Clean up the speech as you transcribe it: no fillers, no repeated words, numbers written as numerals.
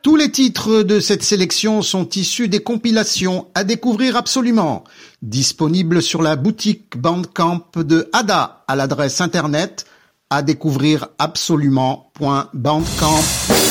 Tous les titres de cette sélection sont issus des compilations à découvrir absolument, disponibles sur la boutique Bandcamp de Ada à l'adresse internet à découvrir absolument.bandcamp.